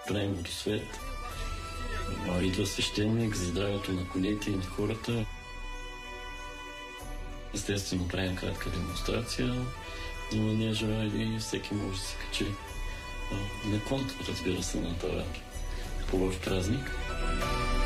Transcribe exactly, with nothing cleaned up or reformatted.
правим водосвет. Идва свещеник за здравето на конете и на хората. Естествено, правим кратка демонстрация на манежа и всеки може да се качи на конт, разбира се, на тавер. Хубав празник.